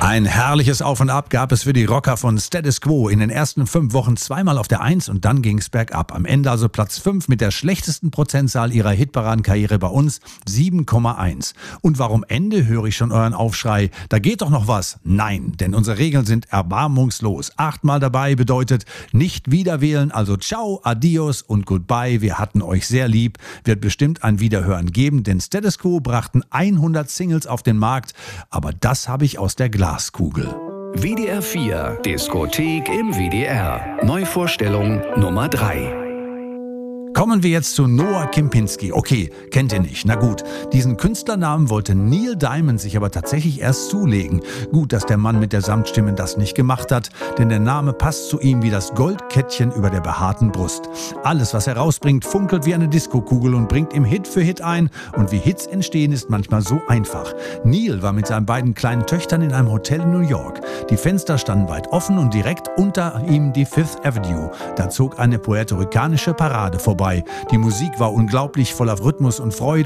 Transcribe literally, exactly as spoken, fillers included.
Ein herrliches Auf und Ab gab es für die Rocker von Status Quo. In den ersten fünf Wochen zweimal auf der Eins und dann ging's bergab. Am Ende also Platz fünf mit der schlechtesten Prozentzahl ihrer Hitparadenkarriere bei uns, sieben Komma eins. Und warum Ende, höre ich schon euren Aufschrei. Da geht doch noch was. Nein, denn unsere Regeln sind erbarmungslos. Achtmal dabei bedeutet nicht wieder wählen, also ciao, adios und goodbye. Wir hatten euch sehr lieb. Wird bestimmt ein Wiederhören geben, denn Status Quo brachten hundert Singles auf den Markt. Aber das habe ich aus der Glaskugel. W D R vier, Diskothek im W D R. Neuvorstellung Nummer drei. Kommen wir jetzt zu Noah Kempinski. Okay, kennt ihr nicht. Na gut, diesen Künstlernamen wollte Neil Diamond sich aber tatsächlich erst zulegen. Gut, dass der Mann mit der Samtstimme das nicht gemacht hat, denn der Name passt zu ihm wie das Goldkettchen über der behaarten Brust. Alles, was er rausbringt, funkelt wie eine Diskokugel und bringt ihm Hit für Hit ein. Und wie Hits entstehen, ist manchmal so einfach. Neil war mit seinen beiden kleinen Töchtern in einem Hotel in New York. Die Fenster standen weit offen und direkt unter ihm die Fifth Avenue. Da zog eine puerto-ricanische Parade vorbei. Die Musik war unglaublich voller Rhythmus und Freude.